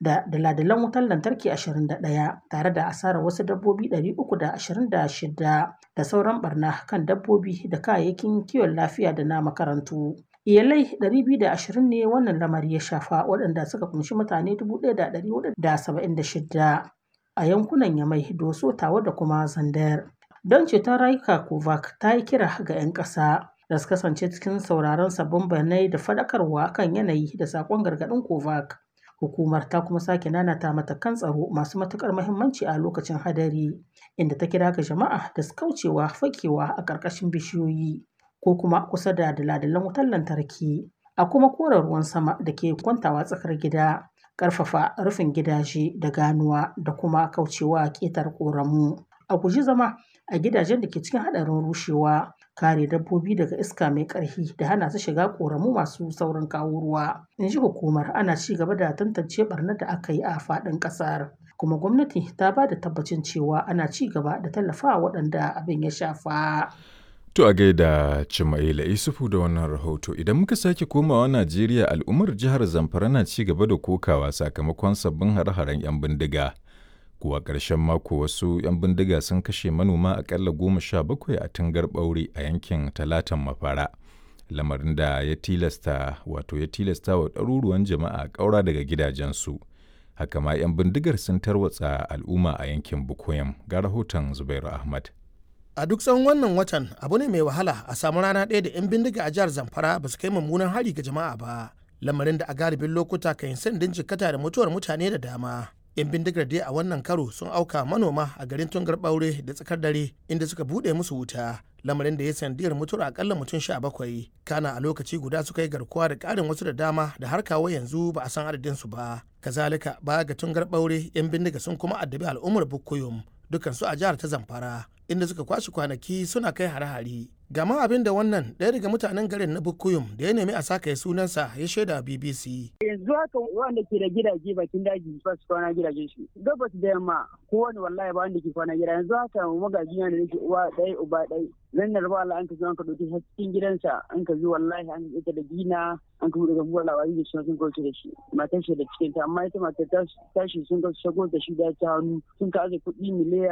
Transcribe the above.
da dala-dalan wutar lantarki 21 tare da asarar wasu dabbobi 326 da sauran barna kan dabbobi da kayayyakin kiwon lafiya da na makarantu. Iyalai 220 ne wannan lamari ya shafa waɗanda suka kunshi mutane 1,476 a yankunan Yamai, Doso, Tawa da kuma Zandar. Don ceton rayuka, COVAX ta yi kira ga 'yan ƙasa da su kasance cikin sauraron sabbin bayanai da faɗakarwa kan yanayi da saƙon gargaɗin COVAX. Hukumar ta kuma sake nanata matakan tsaro masu matuƙar muhimmanci a lokacin hadari, inda ta kira ga jama'a da su kaucewa fakewa a ƙarƙashin bishiyoyi ko kuma kusa da dala-dalan wutar lantarki, a kuma kore ruwan sama da ke kwantawa tsakar gida, ƙarfafa rufin gidaje da ganuwa da kuma kaucewa ƙetar ƙoramu. A guji zama a gidajen da ke cikin haɗarin rushewa, kare dabbobi daga iska mai ƙarfi da hana su shiga ƙoramu masu saurin kawo ruwa. In ji hukumar, ana ci gaba da tantance ɓarnar da aka yi a faɗin ƙasar, kuma gwamnati ta ba da tabbacin cewa ana ci gaba da tallafawa waɗanda abin ya shafa. To a gaida Cimaila Isufu da wannan rahoto. Idan muka sake komawa Najeriya, al'ummar jihar Zamfara na ci gaba da kokawa sakamakon sabbin hare-haren 'yan bindiga. Kuwa ƙarshen mako wasu 'yan bindiga sun kashe manoma aƙalla 17 a Tungar Ɓaure a yankin Talatan Mafara. Lamarin da ya tilasta wa ɗaruruwan jama'a ƙaura daga gidajensu. Haka ma 'yan bindigar sun tarwatsa al'umma a yankin Bukoyam. Ga rahoton Zubairu Ahmad. A duk tsawon wannan watan abu ne mai wahala a samu rana ɗaya da 'yan bindiga a jihar Zamfara ba su kai mummunan hari ga jama'a ba, lamarin da a galibin lokuta kan yi sandin jikkata da mutuwar mutane da dama. 'Yan bindigar dai a wannan karo sun auka manoma a garin Tungar Ɓaure da tsakar dare inda suka buɗe musu wuta, lamarin da ya sandiyar mutuwar akalla mutum 17. Kana a lokaci guda suka yi garkuwa da ƙarin wasu da dama da har kawo yanzu ba a san adadin su ba. Kazalika baya ga Tungar Ɓaure, 'yan bindiga sun kuma addabi al'ummar Bukuyum dukansu a jihar ta Zamfara, inda suka kwashe kwanaki suna kai hare-hare. Gama abin da wannan ɗaya daga mutanen garin na Bukuyum da ya nemi a saka ya sunansa ya shaida BBC. Yanzu haka wanda ke da gidaje bakin daji ba su kwana gidajen shi. Gabas da yamma kowane wallahi ba wanda ke kwana gida. Yanzu haka magaji na da nake uwa ɗaya uba ɗaya. Zan da rabu Allah an ka zo an ka ɗauki cikin gidansa an ka zo wallahi an ka da gina an ka daga buwar labari da shi sun kauce da shi. Matar shi da cikinta amma ita matar tashi sun ka shago da shi da ta hannu sun ka aje kuɗi miliyan